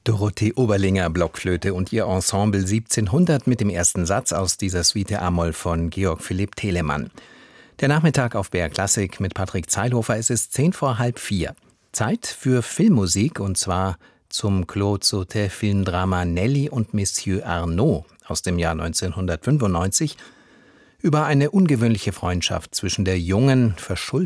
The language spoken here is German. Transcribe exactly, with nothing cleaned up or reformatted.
Dorothee Oberlinger, Blockflöte und ihr Ensemble siebzehnhundert mit dem ersten Satz aus dieser Suite a-Moll von Georg Philipp Telemann. Der Nachmittag auf B R Klassik mit Patrick Zeilhofer, es ist zehn vor halb vier. Zeit für Filmmusik, und zwar zum Claude Sautet-Filmdrama Nelly und Monsieur Arnaud aus dem Jahr neunzehnhundertfünfundneunzig über eine ungewöhnliche Freundschaft zwischen der jungen, verschuldeten